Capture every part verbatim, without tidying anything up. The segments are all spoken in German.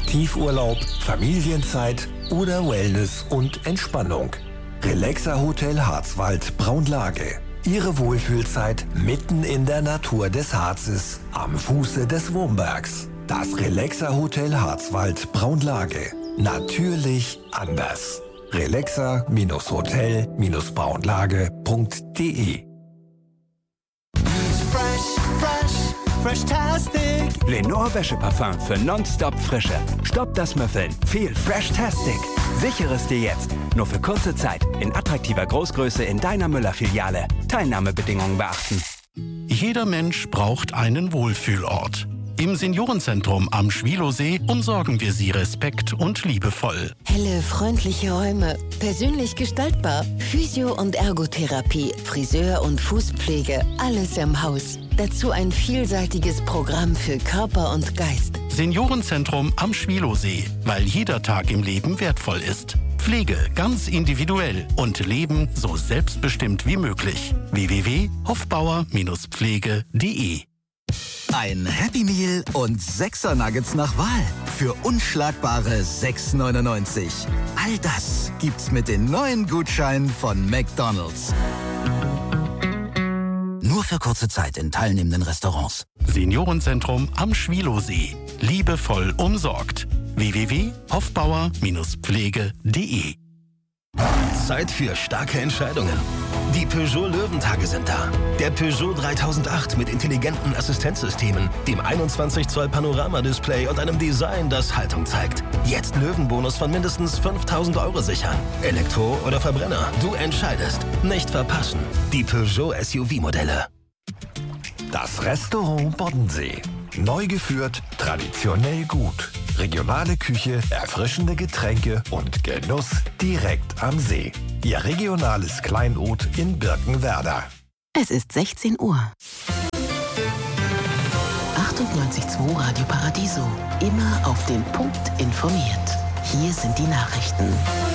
Aktivurlaub, Familienzeit oder Wellness und Entspannung. Relaxa Hotel Harzwald Braunlage. Ihre Wohlfühlzeit mitten in der Natur des Harzes am Fuße des Wurmbergs. Das Relaxa Hotel Harzwald Braunlage. Natürlich anders. relaxa Hotel Braunlage punkt de Fresh, fresh, fresh-tastic. Lenore Wäscheparfum für nonstop Frische. Stopp das Müffeln. Viel Fresh-tastic. Sichere es dir jetzt. Nur für kurze Zeit. In attraktiver Großgröße in deiner Müller-Filiale. Teilnahmebedingungen beachten. Jeder Mensch braucht einen Wohlfühlort. Im Seniorenzentrum am Schwilowsee umsorgen wir Sie respekt- und liebevoll. Helle, freundliche Räume, persönlich gestaltbar, Physio- und Ergotherapie, Friseur- und Fußpflege, alles im Haus. Dazu ein vielseitiges Programm für Körper und Geist. Seniorenzentrum am Schwilowsee, weil jeder Tag im Leben wertvoll ist. Pflege ganz individuell und Leben so selbstbestimmt wie möglich. w w w punkt hofbauer Pflege punkt de Ein Happy Meal und Sechser Nuggets nach Wahl für unschlagbare sechs neunundneunzig. All das gibt's mit den neuen Gutscheinen von McDonald's. Nur für kurze Zeit in teilnehmenden Restaurants. Seniorenzentrum am Schwilowsee. Liebevoll umsorgt. w w w punkt hofbauer Pflege punkt de Zeit für starke Entscheidungen. Die Peugeot Löwentage sind da. Der Peugeot dreitausendacht mit intelligenten Assistenzsystemen, dem einundzwanzig Zoll Panoramadisplay und einem Design, das Haltung zeigt. Jetzt Löwenbonus von mindestens fünftausend Euro sichern. Elektro oder Verbrenner, du entscheidest. Nicht verpassen. Die Peugeot S U V-Modelle. Das Restaurant Boddensee. Neu geführt, traditionell gut. Regionale Küche, erfrischende Getränke und Genuss direkt am See. Ihr regionales Kleinod in Birkenwerder. Es ist sechzehn Uhr. achtundneunzig Komma zwei Radio Paradiso. Immer auf den Punkt informiert. Hier sind die Nachrichten.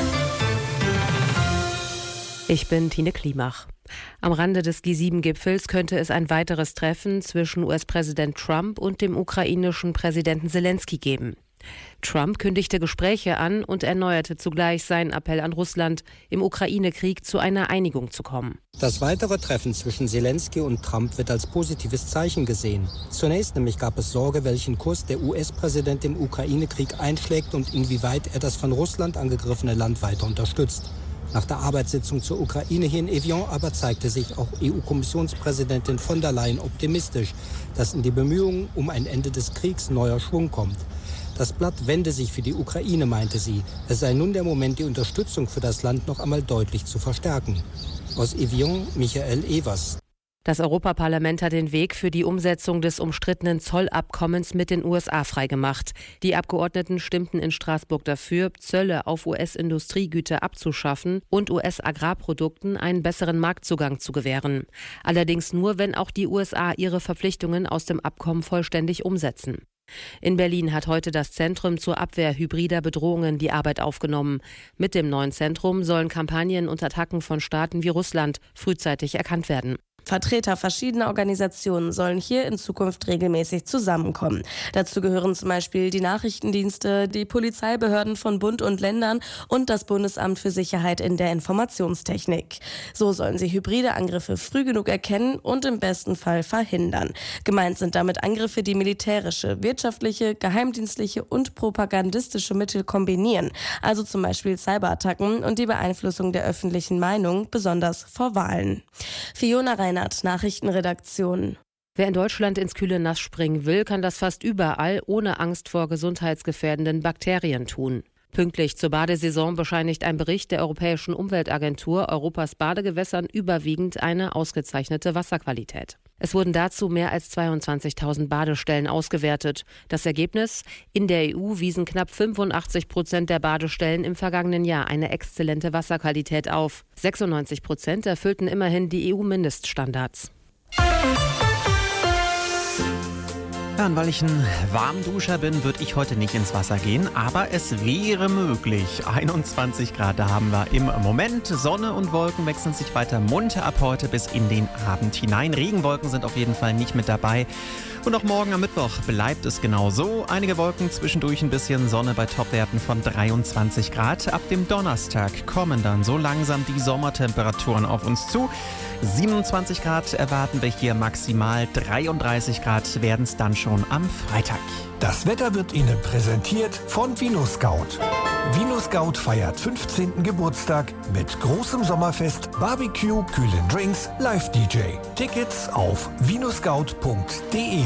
Ich bin Tine Klimach. Am Rande des G sieben Gipfels könnte es ein weiteres Treffen zwischen U S-Präsident Trump und dem ukrainischen Präsidenten Selenskyj geben. Trump kündigte Gespräche an und erneuerte zugleich seinen Appell an Russland, im Ukraine-Krieg zu einer Einigung zu kommen. Das weitere Treffen zwischen Selenskyj und Trump wird als positives Zeichen gesehen. Zunächst nämlich gab es Sorge, welchen Kurs der U S-Präsident im Ukraine-Krieg einschlägt und inwieweit er das von Russland angegriffene Land weiter unterstützt. Nach der Arbeitssitzung zur Ukraine hier in Evian aber zeigte sich auch E U-Kommissionspräsidentin von der Leyen optimistisch, dass in die Bemühungen um ein Ende des Kriegs neuer Schwung kommt. Das Blatt wende sich für die Ukraine, meinte sie. Es sei nun der Moment, die Unterstützung für das Land noch einmal deutlich zu verstärken. Aus Evian, Michael Evers. Das Europaparlament hat den Weg für die Umsetzung des umstrittenen Zollabkommens mit den U S A freigemacht. Die Abgeordneten stimmten in Straßburg dafür, Zölle auf U S-Industriegüter abzuschaffen und U S-Agrarprodukten einen besseren Marktzugang zu gewähren. Allerdings nur, wenn auch die U S A ihre Verpflichtungen aus dem Abkommen vollständig umsetzen. In Berlin hat heute das Zentrum zur Abwehr hybrider Bedrohungen die Arbeit aufgenommen. Mit dem neuen Zentrum sollen Kampagnen und Attacken von Staaten wie Russland frühzeitig erkannt werden. Vertreter verschiedener Organisationen sollen hier in Zukunft regelmäßig zusammenkommen. Dazu gehören zum Beispiel die Nachrichtendienste, die Polizeibehörden von Bund und Ländern und das Bundesamt für Sicherheit in der Informationstechnik. So sollen sie hybride Angriffe früh genug erkennen und im besten Fall verhindern. Gemeint sind damit Angriffe, die militärische, wirtschaftliche, geheimdienstliche und propagandistische Mittel kombinieren. Also zum Beispiel Cyberattacken und die Beeinflussung der öffentlichen Meinung, besonders vor Wahlen. Fiona Reinhardt, Nachrichtenredaktion. Wer in Deutschland ins kühle Nass springen will, kann das fast überall ohne Angst vor gesundheitsgefährdenden Bakterien tun. Pünktlich zur Badesaison bescheinigt ein Bericht der Europäischen Umweltagentur Europas Badegewässern überwiegend eine ausgezeichnete Wasserqualität. Es wurden dazu mehr als zweiundzwanzigtausend Badestellen ausgewertet. Das Ergebnis? In der E U wiesen knapp fünfundachtzig Prozent der Badestellen im vergangenen Jahr eine exzellente Wasserqualität auf. sechsundneunzig Prozent erfüllten immerhin die E U-Mindeststandards. Ja, und weil ich ein Warmduscher bin, würde ich heute nicht ins Wasser gehen, aber es wäre möglich. einundzwanzig Grad, da haben wir im Moment. Sonne und Wolken wechseln sich weiter munter ab heute bis in den Abend hinein. Regenwolken sind auf jeden Fall nicht mit dabei. Und auch morgen am Mittwoch bleibt es genau so. Einige Wolken, zwischendurch ein bisschen Sonne bei Topwerten von dreiundzwanzig Grad. Ab dem Donnerstag kommen dann so langsam die Sommertemperaturen auf uns zu. siebenundzwanzig Grad erwarten wir hier maximal, dreiunddreißig Grad werden es dann schon am Freitag. Das Wetter wird Ihnen präsentiert von VinoScout. VinoScout feiert fünfzehnten Geburtstag mit großem Sommerfest, Barbecue, kühlen Drinks, Live-D J. Tickets auf vinoscout punkt de.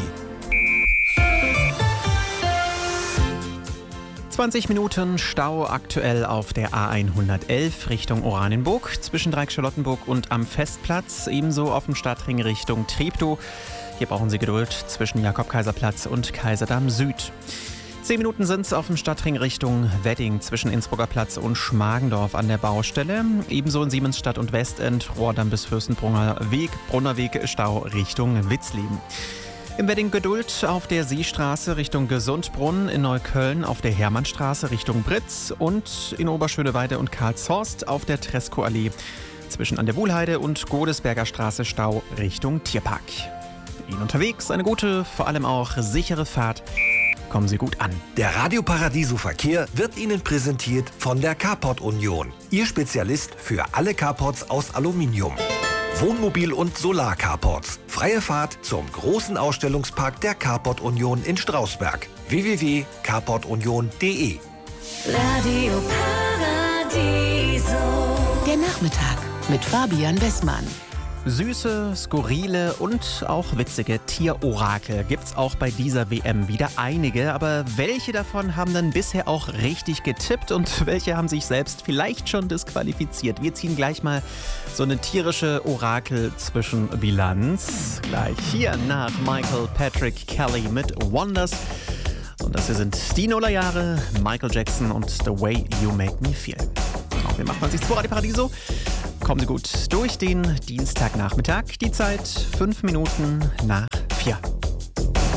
zwanzig Minuten Stau aktuell auf der A hundertelf Richtung Oranienburg, zwischen Dreieck-Charlottenburg und am Festplatz, ebenso auf dem Stadtring Richtung Treptow. Hier brauchen Sie Geduld zwischen Jakob-Kaiser-Platz und Kaiserdamm Süd. Zehn Minuten sind es auf dem Stadtring Richtung Wedding zwischen Innsbrucker Platz und Schmargendorf an der Baustelle. Ebenso in Siemensstadt und Westend, Rohrdamm bis Fürstenbrunner Weg, Brunnerweg, Stau Richtung Witzleben. Im Wedding Geduld auf der Seestraße Richtung Gesundbrunn, in Neukölln auf der Hermannstraße Richtung Britz und in Oberschöneweide und Karlshorst auf der Treskoallee zwischen an der Wuhlheide und Godesberger Straße Stau Richtung Tierpark. Ihnen unterwegs eine gute, vor allem auch sichere Fahrt. Kommen Sie gut an. Der Radio Paradiso Verkehr wird Ihnen präsentiert von der Carport Union. Ihr Spezialist für alle Carports aus Aluminium. Wohnmobil- und Solar-Carports. Freie Fahrt zum großen Ausstellungspark der Carport Union in Strausberg. w w w punkt carport union punkt de. Radio Paradiso. Der Nachmittag mit Fabian Westmann. Süße, skurrile und auch witzige Tierorakel gibt's auch bei dieser W M wieder einige. Aber welche davon haben dann bisher auch richtig getippt und welche haben sich selbst vielleicht schon disqualifiziert? Wir ziehen gleich mal so eine tierische Orakel-Zwischenbilanz. Gleich hier nach Michael Patrick Kelly mit Wonders. Und das hier sind die Nullerjahre, Michael Jackson und The Way You Make Me Feel. Auch wir machen uns nichts vor, Radio Paradiso. Kommen Sie gut durch den Dienstagnachmittag. Die Zeit fünf Minuten nach vier.